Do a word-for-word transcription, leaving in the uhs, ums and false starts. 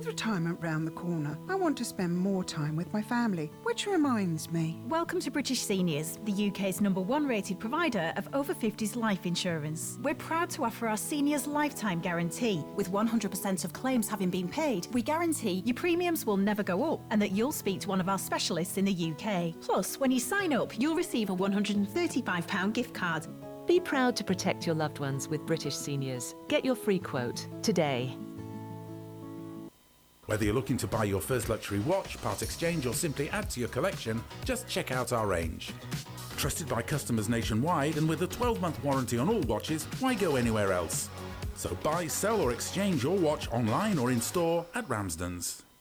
With retirement round the corner, I want to spend more time with my family, which reminds me. Welcome to British Seniors, the U K's number one rated provider of over fifties life insurance. We're proud to offer our seniors lifetime guarantee. With one hundred percent of claims having been paid, we guarantee your premiums will never go up and that you'll speak to one of our specialists in the U K. Plus, when you sign up, you'll receive a one hundred thirty-five pounds gift card. Be proud to protect your loved ones with British Seniors. Get your free quote today. Whether you're looking to buy your first luxury watch, part exchange or simply add to your collection, just check out our range. Trusted by customers nationwide and with a twelve month warranty on all watches, why go anywhere else? So buy, sell or exchange your watch online or in store at Ramsden's.